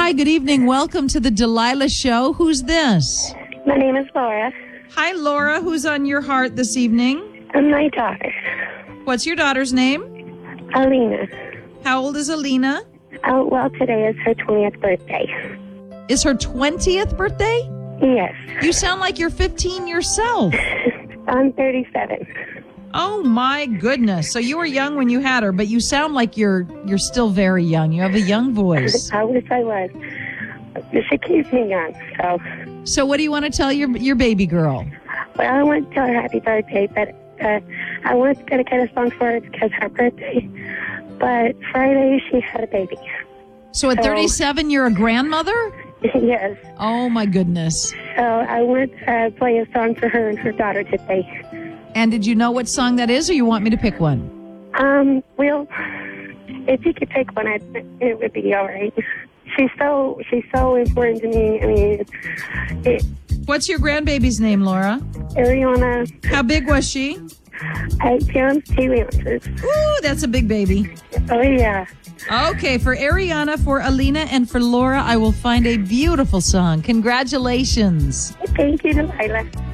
Hi, good evening. Welcome to the Delilah Show. Who's this? My name is Laura. Hi, Laura. Who's on your heart this evening? I'm my daughter, What's your daughter's name? Alina. How old is Alina? Oh, well, today is her 20th birthday. Is her 20th birthday? Yes. You sound like you're 15 yourself. I'm 37. Oh, my goodness. So you were young when you had her, but you sound like you're still very young. You have a young voice. I wish I was. She keeps me young, so. So what do you want to tell your baby girl? Well, I want to tell her happy birthday, but I was going to get a song for her because her birthday. But Friday, she had a baby. So at 37, you're a grandmother? Yes. Oh, my goodness. So I want to play a song for her and her daughter today. And did you know what song that is, or you want me to pick one? Well, if you could pick one, it would be all right. She's so important to me. I mean, What's your grandbaby's name, Laura? Ariana. How big was she? 8 pounds, 2 ounces. Ooh, that's a big baby. Oh, yeah. Okay, for Ariana, for Alina, and for Laura, I will find a beautiful song. Congratulations. Thank you, Delilah.